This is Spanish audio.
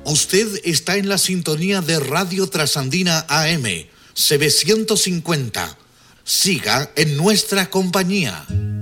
Usted está en la sintonía de Radio Trasandina AM, CB 150. Siga en nuestra compañía.